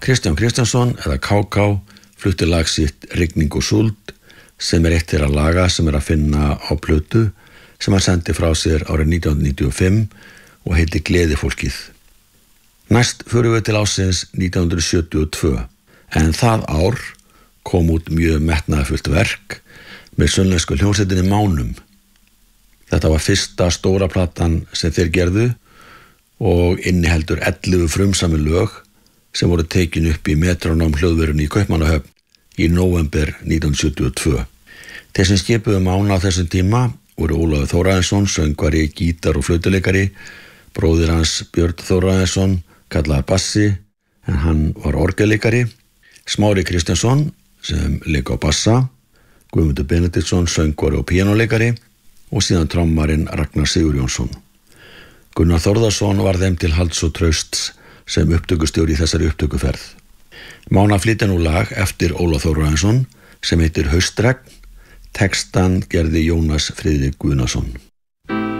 Kristján Kristjánsson eða KK flutti lag sitt Rigning og súld sem eitt þeirra laga sem að finna á plötu sem hann sendi frá sér árið 1995 og heitir Gleðifólkið. Næst förum við til ársins 1972 en það ár kom út mjög metnaðarfullt verk með sunnlensku hljómsveitinni Mánum. Þetta var fyrsta stóra platan sem þeir gerðu og inniheldur 11 frumsami lög sem voru tekin upp í Metronóm hljóðverunni í Kaupmannahöfn í nóvember 1972. Þeir sem skipuðu Mána á þessum tíma voru Ólafur Þórarinsson, söngvari, gítar og flautuleikari, bróðir hans Björn Þórarinsson, kallaður bassi, en hann var orgelleikari, Smári Kristjánsson sem leik á bassa, Guðmundur Benediktsson, söngvari og píanóleikari og síðan trommarinn Ragnar Sigurjónsson. Gunnar Þórðarsson var þeim til halds og trausts sem upptökustjóri í þessari upptökuferð. Mána flytja nú lag eftir Ólaf Þórarinsson sem heitir Haustregn, textan gerði Jónas Friðrik Guðnason.